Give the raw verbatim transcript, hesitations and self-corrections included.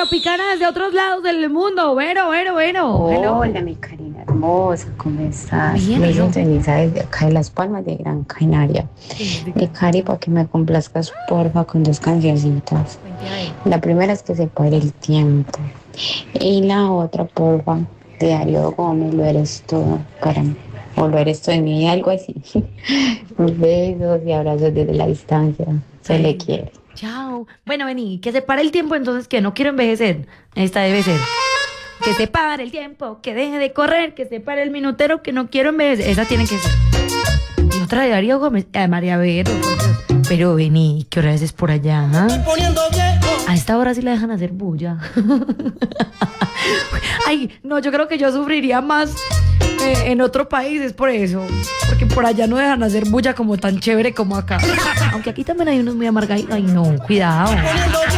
Tropicana desde otros lados del mundo. Bueno, bueno, bueno. Hello. Hola, mi Karina hermosa, ¿cómo estás? Bien, Me hello. sintoniza desde acá de Las Palmas de Gran Canaria. Mi Cari, para que me complazcas, porfa, con dos cancioncitas. La primera es que se pare el tiempo. Y la otra, porfa, de Darío Gómez, lo eres tú, caramba. O lo eres tú en mí, algo así. Besos y abrazos desde la distancia. Se le quiere. Chao. Bueno, vení, que se pare el tiempo entonces, que no quiero envejecer. Esta debe ser. Que se pare el tiempo, que deje de correr, que se pare el minutero, que no quiero envejecer. Esa tiene que ser. Y otra de Darío Gómez, eh, María Vero. Pero vení, ¿qué hora es por allá? ¿Ah? A esta hora sí la dejan hacer bulla. Ay, no, yo creo que yo sufriría más eh, en otro país, es por eso. Porque por allá no dejan hacer bulla como tan chévere como acá. Aunque aquí también hay unos muy amargados. Ay, no, cuidado.